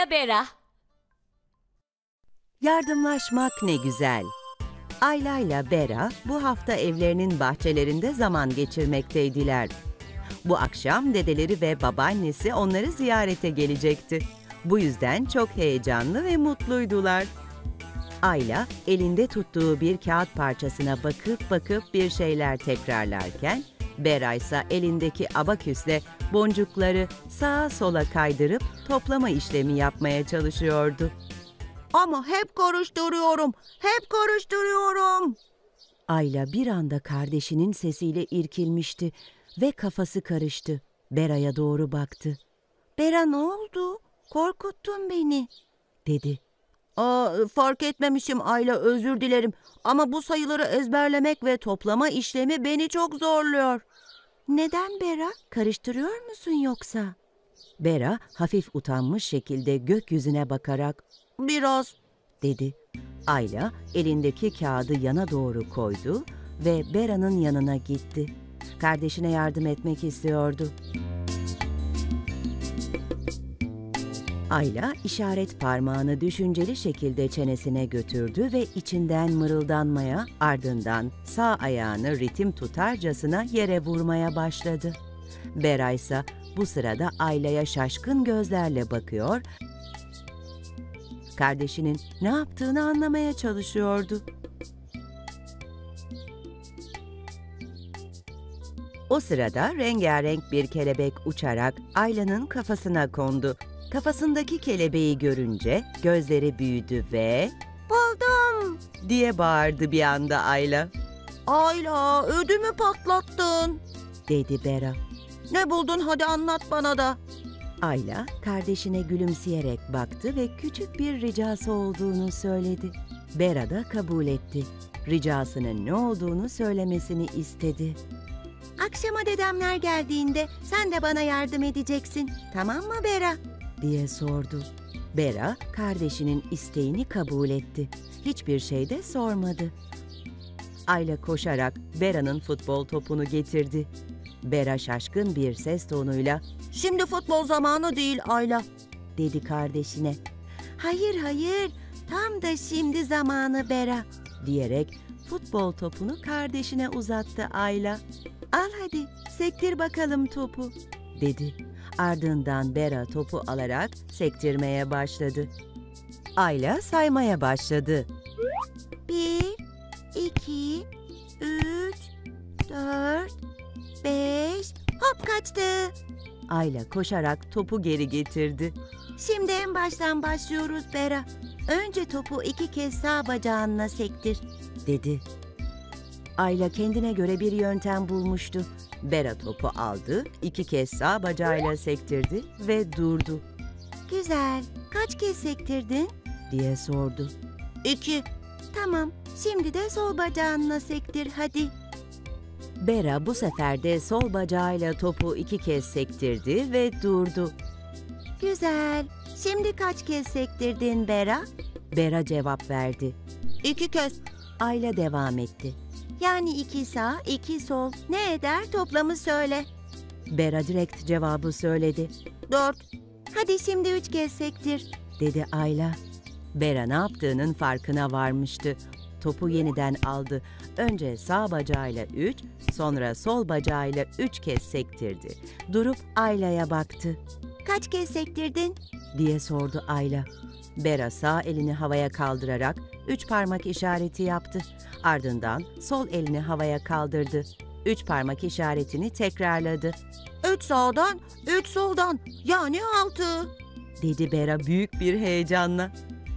Ayla Bera. Yardımlaşmak ne güzel. Ayla ile Bera bu hafta evlerinin bahçelerinde zaman geçirmekteydiler. Bu akşam dedeleri ve babaannesi onları ziyarete gelecekti. Bu yüzden çok heyecanlı ve mutluydular. Ayla elinde tuttuğu bir kağıt parçasına bakıp bir şeyler tekrarlarken, Bera ise elindeki abaküsle boncukları sağa sola kaydırıp toplama işlemi yapmaya çalışıyordu. Ama hep karıştırıyorum. Ayla bir anda kardeşinin sesiyle irkilmişti ve kafası karıştı. Bera'ya doğru baktı. Bera, ne oldu? Korkuttun beni, dedi. Fark etmemişim Ayla, özür dilerim. Ama bu sayıları ezberlemek ve toplama işlemi beni çok zorluyor. Neden Bera? Karıştırıyor musun yoksa? Bera hafif utanmış şekilde gökyüzüne bakarak Biraz, dedi. Ayla elindeki kağıdı yana doğru koydu ve Bera'nın yanına gitti. Kardeşine yardım etmek istiyordu. Ayla işaret parmağını düşünceli şekilde çenesine götürdü ve içinden mırıldanmaya, ardından sağ ayağını ritim tutarcasına yere vurmaya başladı. Bera ise bu sırada Ayla'ya şaşkın gözlerle bakıyor, kardeşinin ne yaptığını anlamaya çalışıyordu. O sırada rengarenk bir kelebek uçarak Ayla'nın kafasına kondu. Kafasındaki kelebeği görünce gözleri büyüdü ve buldum diye bağırdı bir anda Ayla. Ayla, ödümü patlattın, dedi Bera. Ne buldun, hadi anlat bana da. Ayla kardeşine gülümseyerek baktı ve küçük bir ricası olduğunu söyledi. Bera da kabul etti. Ricasının ne olduğunu söylemesini istedi. Akşama dedemler geldiğinde sen de bana yardım edeceksin, tamam mı Bera? diye sordu. Bera kardeşinin isteğini kabul etti. Hiçbir şey de sormadı. Ayla koşarak Bera'nın futbol topunu getirdi. Bera şaşkın bir ses tonuyla Şimdi futbol zamanı değil Ayla, dedi kardeşine. Hayır, tam da şimdi zamanı Bera, diyerek futbol topunu kardeşine uzattı Ayla. Al hadi, sektir bakalım topu, dedi. Ardından Bera topu alarak sektirmeye başladı. Ayla saymaya başladı. 1, 2, 3, 4, 5, hop kaçtı. Ayla koşarak topu geri getirdi. Şimdi en baştan başlıyoruz Bera. Önce topu 2 kez sağ bacağınla sektir, dedi. Ayla kendine göre bir yöntem bulmuştu. Bera topu aldı, 2 kez sağ bacağıyla sektirdi ve durdu. Güzel, kaç kez sektirdin? diye sordu. 2. Tamam, şimdi de sol bacağınla sektir hadi. Bera bu sefer de sol bacağıyla topu 2 kez sektirdi ve durdu. Güzel, şimdi kaç kez sektirdin Bera? Bera cevap verdi. 2 kez. Ayla devam etti. Yani 2 sağ, 2 sol. Ne eder, toplamı söyle. Bera direkt cevabı söyledi. 4. Hadi şimdi 3 kez sektir, dedi Ayla. Bera ne yaptığının farkına varmıştı. Topu yeniden aldı. Önce sağ bacağıyla 3, sonra sol bacağıyla 3 kez sektirdi. Durup Ayla'ya baktı. Kaç kez sektirdin? diye sordu Ayla. Bera sağ elini havaya kaldırarak 3 parmak işareti yaptı. Ardından sol elini havaya kaldırdı. 3 parmak işaretini tekrarladı. 3 sağdan, 3 soldan, yani 6, dedi Bera büyük bir heyecanla.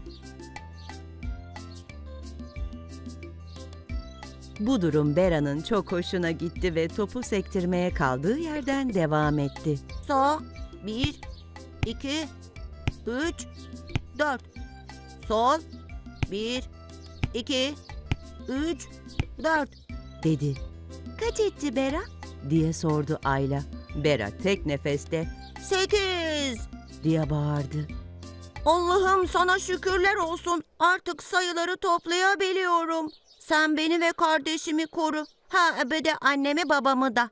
Bu durum Bera'nın çok hoşuna gitti ve topu sektirmeye kaldığı yerden devam etti. Sağ, 1, 2, 3, 4. Sol, 1, 2, 3, 4. dedi. Kaç etti Bera? diye sordu Ayla. Bera tek nefeste 8. diye bağırdı. Allah'ım sana şükürler olsun. Artık sayıları toplayabiliyorum. Sen beni ve kardeşimi koru. Ha, bir de annemi babamı da.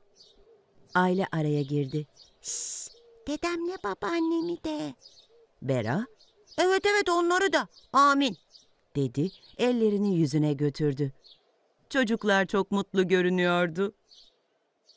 Ayla araya girdi. Şşş, dedemle babaannemi de. Bera, Evet evet onları da. Amin. dedi, ellerini yüzüne götürdü. Çocuklar çok mutlu görünüyordu.